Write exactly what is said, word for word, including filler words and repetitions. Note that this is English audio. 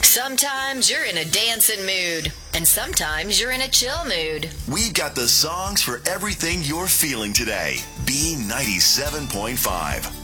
Sometimes you're in a dancing mood, and sometimes you're in a chill mood. We've got the songs for everything you're feeling today. B ninety-seven point five.